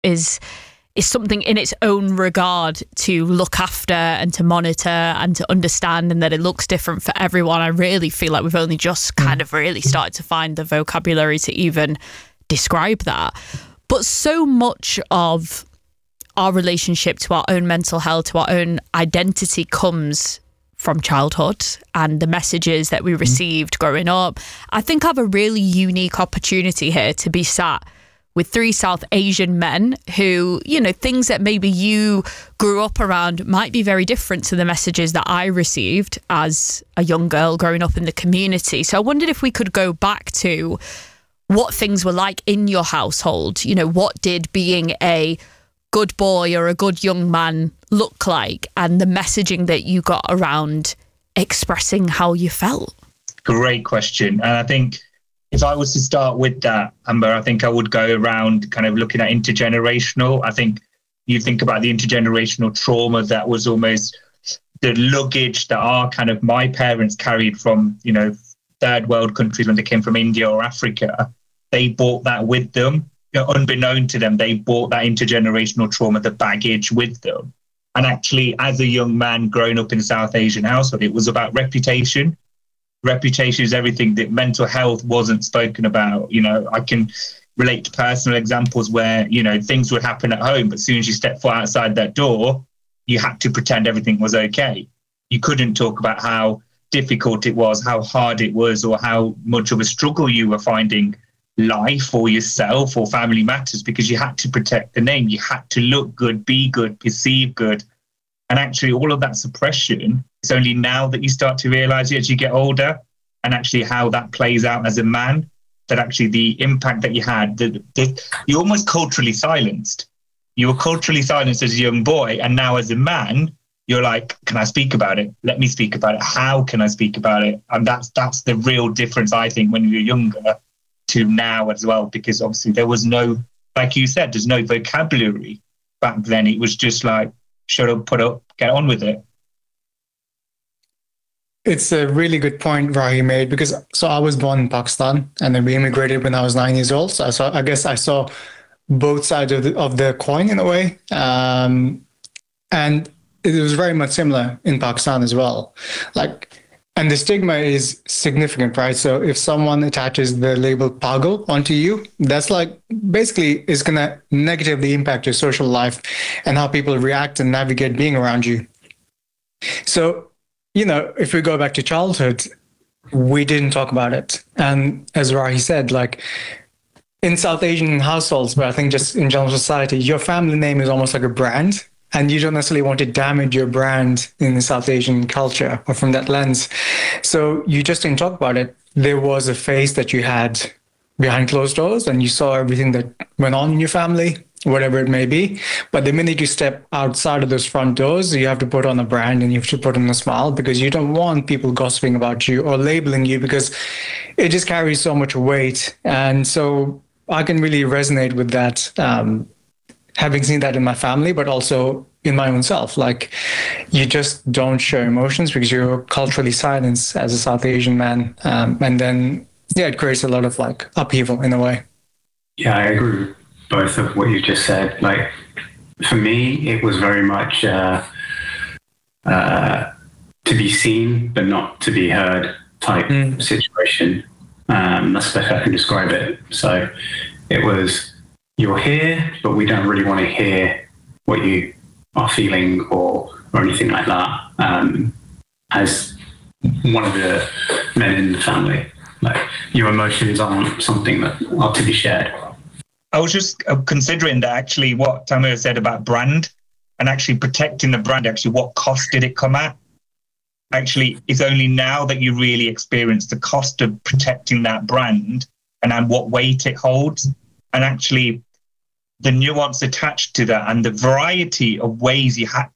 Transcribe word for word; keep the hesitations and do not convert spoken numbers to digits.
is is something in its own regard to look after and to monitor and to understand, and that it looks different for everyone. I really feel like we've only just kind of really started to find the vocabulary to even describe that. But so much of our relationship to our own mental health, to our own identity, comes from childhood and the messages that we received growing up. I think I have a really unique opportunity here to be sat with three South Asian men who, you know, things that maybe you grew up around might be very different to the messages that I received as a young girl growing up in the community. So I wondered if we could go back to what things were like in your household. You know, what did being a good boy or a good young man look like, and the messaging that you got around expressing how you felt? Great question. And I think if I was to start with that, Amber, I think I would go around kind of looking at intergenerational. I think you think about the intergenerational trauma that was almost the luggage that our kind of my parents carried from, you know, third world countries when they came from India or Africa. They brought that with them. You know, unbeknown to them, they brought that intergenerational trauma, the baggage with them. And actually, as a young man growing up in a South Asian household, it was about reputation. Reputation is everything. That mental health wasn't spoken about. You know, I can relate to personal examples where, you know, things would happen at home, but as soon as you step foot outside that door, you had to pretend everything was okay. You couldn't talk about how difficult it was, how hard it was, or how much of a struggle you were finding life or yourself or family matters, because you had to protect the name. You had to look good, be good, perceive good. And actually all of that suppression, it's only now that you start to realize as you get older, and actually how that plays out as a man, that actually the impact that you had, that, that you're almost culturally silenced. You were culturally silenced as a young boy, and now as a man, you're like, can I speak about it? Let me speak about it. How can I speak about it? And that's that's the real difference, I think, when you're younger to now as well, because obviously there was no, like you said, there's no vocabulary back then. It was just like, shut up, put up, get on with it. It's a really good point Rahi made, because so I was born in Pakistan and then we immigrated when I was nine years old. So I saw, I guess I saw both sides of the, of the coin in a way. Um, and it was very much similar in Pakistan as well. Like, and the stigma is significant, right? So if someone attaches the label Pagal onto you, that's like basically is going to negatively impact your social life and how people react and navigate being around you. So, you know, if we go back to childhood, we didn't talk about it. And as Rahi said, like in South Asian households, but I think just in general society, your family name is almost like a brand. And you don't necessarily want to damage your brand in the South Asian culture or from that lens. So you just didn't talk about it. There was a face that you had behind closed doors and you saw everything that went on in your family, whatever it may be. But the minute you step outside of those front doors, you have to put on a brand and you have to put on a smile, because you don't want people gossiping about you or labeling you, because it just carries so much weight. And so I can really resonate with that, um, having seen that in my family, but also in my own self. Like, you just don't show emotions because you're culturally silenced as a South Asian man. Um, and then, yeah, it creates a lot of like upheaval in a way. Yeah, I agree with both of what you just said. Like, for me, it was very much uh, uh, to be seen, but not to be heard type mm. situation. Um, that's the best I can describe it. So it was, you're here, but we don't really want to hear what you are feeling or or anything like that. Um, as one of the men in the family, like, your emotions aren't something that are to be shared. I was just considering that actually what Tamir said about brand and actually protecting the brand. Actually, what cost did it come at? Actually, it's only now that you really experience the cost of protecting that brand and, and what weight it holds. And actually, the nuance attached to that and the variety of ways you had